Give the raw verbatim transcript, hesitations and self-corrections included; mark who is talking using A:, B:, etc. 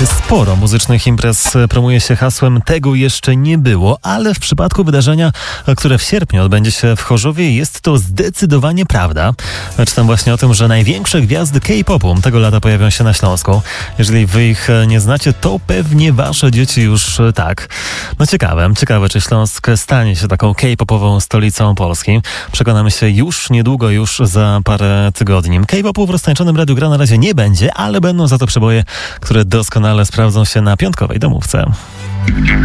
A: Sporo muzycznych imprez promuje się hasłem "tego jeszcze nie było", ale w przypadku wydarzenia, które w sierpniu odbędzie się w Chorzowie, jest to zdecydowanie prawda. Czytam właśnie o tym, że największe gwiazdy K-popu tego lata pojawią się na Śląsku. Jeżeli wy ich nie znacie, to pewnie wasze dzieci już tak. No ciekawe, ciekawe, czy Śląsk stanie się taką K-popową stolicą Polski. Przekonamy się już niedługo, już za parę tygodni. K-popu w roztańczonym Radiu Gra na razie nie będzie, ale będą za to przeboje, które doskonale sprawdzą się na piątkowej domówce.